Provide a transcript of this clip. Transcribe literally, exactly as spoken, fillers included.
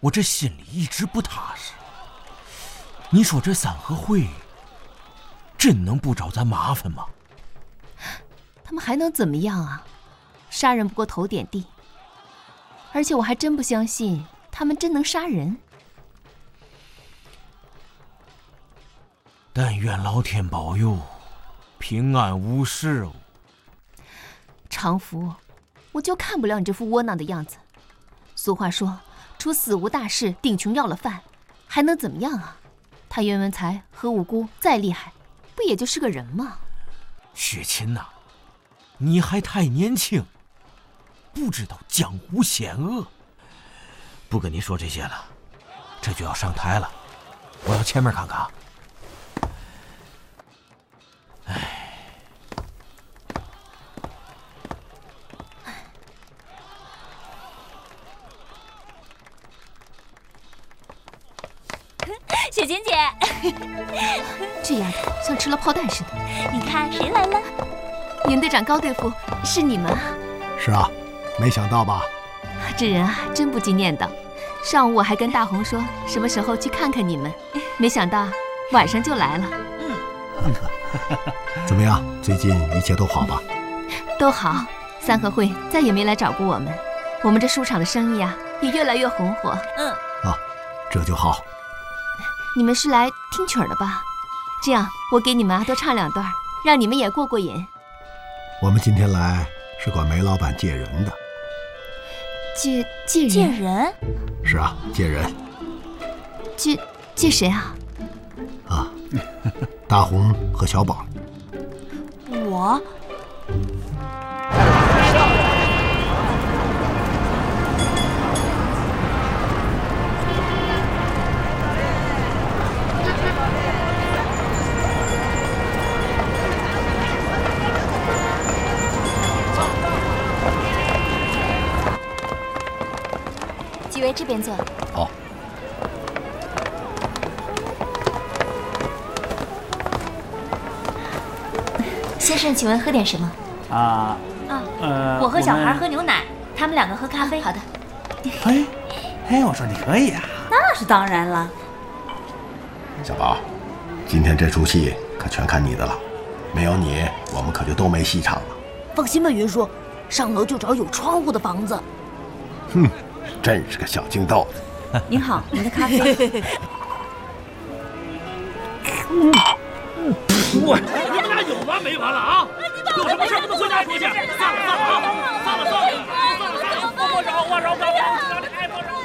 我这心里一直不踏实。你说这三合会真能不找咱麻烦吗？ 他们还能怎么样啊？杀人不过头点地。而且我还真不相信他们真能杀人。 但愿老天保佑，平安无事哦。 常福，我就看不了你这副窝囊的样子。俗话说，出死无大事，顶穷要了饭，还能怎么样啊？他袁文才和五姑再厉害，不也就是个人吗？ 雪琴呐、啊，你还太年轻，不知道江湖险恶。不跟你说这些了，这就要上台了，我要前面看看。哎， 雪琴姐， 这丫头像吃了炮弹似的。 你看谁来了？ 严队长、高队副，是你们啊？ 是啊，没想到吧？ 这人啊，真不经念叨。上午我还跟大红说什么时候去看看你们，没想到晚上就来了。 嗯，怎么样？最近一切都好吧？ 都好。三合会再也没来找过我们，我们这书场的生意啊，也越来越红火。 嗯， 啊，这就好。 你们是来听曲儿的吧？这样，我给你们啊多唱两段，让你们也过过瘾。 我们今天来是管梅老板借人的。 借借人？ 借人？ 是啊，借人。 借借谁啊？ 啊，大红和小宝。 我？ 几位这边坐。 好。 先生，请问喝点什么？ 啊啊， 呃， 我和小孩们喝牛奶，他们两个喝咖啡。好的。 嘿，嘿，我说你可以啊。 那是当然了。 小宝，今天这出戏可全看你的了，没有你，我们可就都没戏唱了。 放心吧，云叔，上楼就找有窗户的房子。 哼，真是个小精豆子。 您好，您的咖啡。 我，你们俩有完没完了啊？有什么事你们回家说去。算了算了啊，算了算了，算了，握手握手，握手。